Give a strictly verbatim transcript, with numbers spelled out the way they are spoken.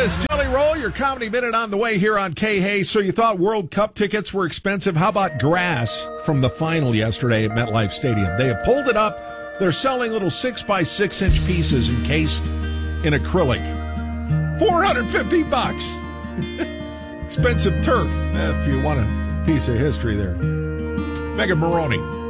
It's Jelly Roll, your comedy minute on the way here on K-Hay. So you thought World Cup tickets were expensive? How about grass from the final yesterday at MetLife Stadium? They have pulled it up. They're selling little six by six inch pieces encased in acrylic. four hundred fifty bucks. Expensive turf, if you want a piece of history there. Megan Maroney.